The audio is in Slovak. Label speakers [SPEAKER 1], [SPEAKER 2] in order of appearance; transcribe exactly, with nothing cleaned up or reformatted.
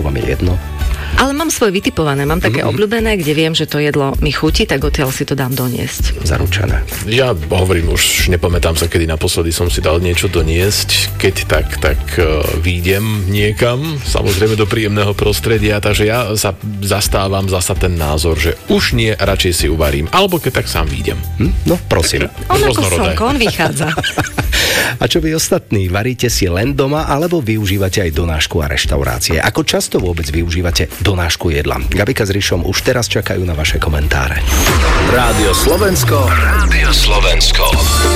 [SPEAKER 1] alebo vám je jedno?
[SPEAKER 2] Ale mám svoje vytipované, mám také mm-hmm. obľúbené, kde viem, že to jedlo mi chutí, tak odtiaľ si to dám doniesť.
[SPEAKER 1] Zaručené.
[SPEAKER 3] Ja hovorím, už nepamätám sa, kedy naposledy som si dal niečo doniesť. Keď tak, tak uh, výjdem niekam, samozrejme do príjemného prostredia, takže ja sa zastávam zasa ten názor, že už nie, radšej si uvarím. Alebo keď tak sám výjdem.
[SPEAKER 1] Hm? No, prosím.
[SPEAKER 2] On ako slnko, on vychádza.
[SPEAKER 1] A čo vy ostatní? Varíte si len doma, alebo využívate aj donášku a reštaurácie? Ako často vôbec využívate donášku jedla? Gabika s Rišom už teraz čakajú na vaše komentáre.
[SPEAKER 4] Rádio Slovensko. Rádio Slovensko.